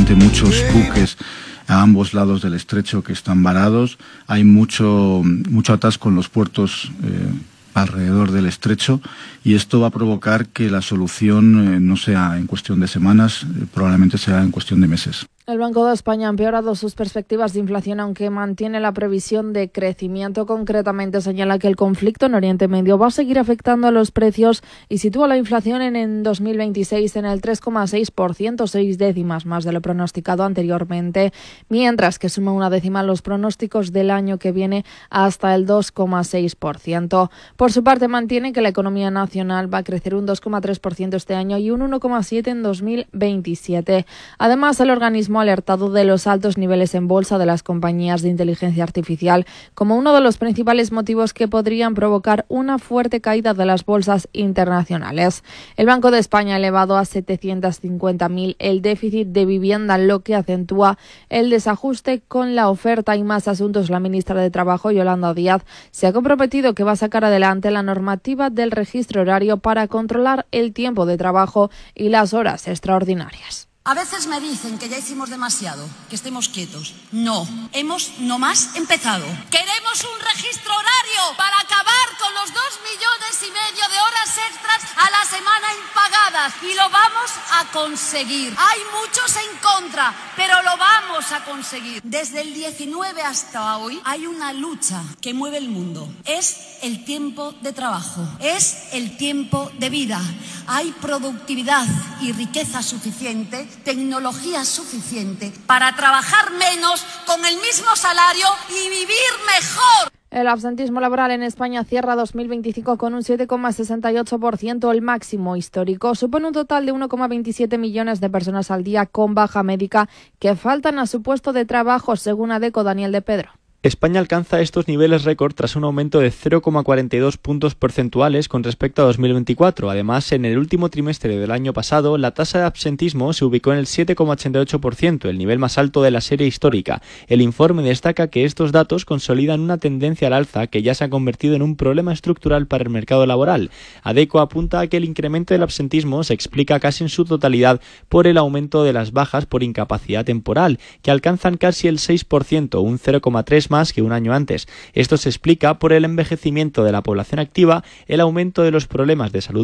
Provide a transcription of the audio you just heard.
efectivamente muchos buques a ambos lados del estrecho que están varados. Hay mucho atasco en los puertos alrededor del estrecho, y esto va a provocar que la solución no sea en cuestión de semanas, probablemente sea en cuestión de meses. El Banco de España ha empeorado sus perspectivas de inflación, aunque mantiene la previsión de crecimiento. Concretamente señala que el conflicto en Oriente Medio va a seguir afectando a los precios y sitúa la inflación en 2026 en el 3,6%, 6 décimas más de lo pronosticado anteriormente, mientras que suma una décima los pronósticos del año que viene hasta el 2,6%. Por su parte, mantiene que la economía nacional va a crecer un 2,3% este año y un 1,7% en 2027. Además, el organismo ha alertado de los altos niveles en bolsa de las compañías de inteligencia artificial como uno de los principales motivos que podrían provocar una fuerte caída de las bolsas internacionales. El Banco de España ha elevado a 750.000 el déficit de vivienda, lo que acentúa el desajuste con la oferta. Y más asuntos. La ministra de Trabajo, Yolanda Díaz, se ha comprometido que va a sacar adelante la normativa del registro horario para controlar el tiempo de trabajo y las horas extraordinarias. A veces me dicen que ya hicimos demasiado, que estemos quietos. No, hemos nomás empezado. Queremos un registro horario para acabar con los 2,5 millones de horas extras a la semana impagadas. Y lo vamos a conseguir. Hay muchos en contra, pero lo vamos a conseguir. Desde el 19 hasta hoy hay una lucha que mueve el mundo. Es el tiempo de trabajo, es el tiempo de vida. Hay productividad y riqueza suficiente, tecnología suficiente para trabajar menos con el mismo salario y vivir mejor. El absentismo laboral en España cierra 2025 con un 7,68%, el máximo histórico. Supone un total de 1,27 millones de personas al día con baja médica que faltan a su puesto de trabajo, según Adecco. Daniel de Pedro. España alcanza estos niveles récord tras un aumento de 0,42 puntos porcentuales con respecto a 2024. Además, en el último trimestre del año pasado, la tasa de absentismo se ubicó en el 7,88%, el nivel más alto de la serie histórica. El informe destaca que estos datos consolidan una tendencia al alza que ya se ha convertido en un problema estructural para el mercado laboral. Adecco apunta a que el incremento del absentismo se explica casi en su totalidad por el aumento de las bajas por incapacidad temporal, que alcanzan casi el 6%, un 0,3% más que un año antes. Esto se explica por el envejecimiento de la población activa, el aumento de los problemas de salud